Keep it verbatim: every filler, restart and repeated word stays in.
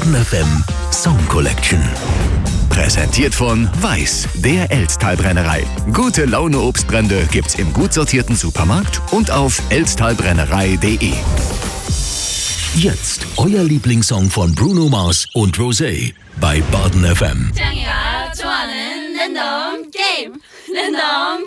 Baden F M Song Collection. Präsentiert von Weiß, der Elsttalbrennerei. Gute Laune Obstbrände gibt's im gut sortierten Supermarkt und auf elsttalbrennerei punkt de. Jetzt euer Lieblingssong von Bruno Mars und Rosé bei Baden F M. 짱이가 좋아하는 랜덤 게임 랜덤